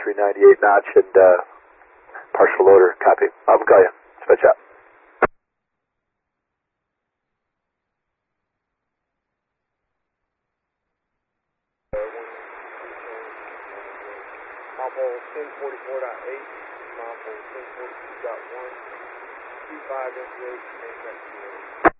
398 notch and partial loader. Copy. I'll call you. Switch up. Mopple 1044.8, Mopple 1042.1, 25 MPH, manufacturing.